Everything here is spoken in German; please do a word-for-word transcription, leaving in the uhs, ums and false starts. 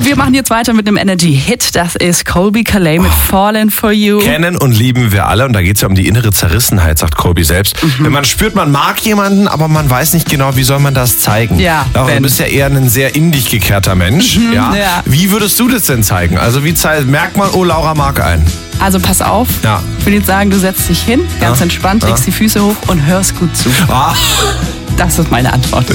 Wir machen jetzt weiter mit einem Energy-Hit. Das ist Colbie Caillat mit Falling for You. Kennen und lieben wir alle. Und da geht es ja um die innere Zerrissenheit, sagt Colbie selbst. Mhm. Wenn man spürt, man mag jemanden, aber man weiß nicht genau, wie soll man das zeigen. Ja, Laura, du bist ja eher ein sehr in dich gekehrter Mensch. Mhm, ja? ja. Wie würdest du das denn zeigen? Also wie zeigt, merkt man, oh, Laura mag einen? Also pass auf, ja. ich würde jetzt sagen, du setzt dich hin, ganz ja. entspannt, legst ja. die Füße hoch und hörst gut zu. Ah. Das ist meine Antwort.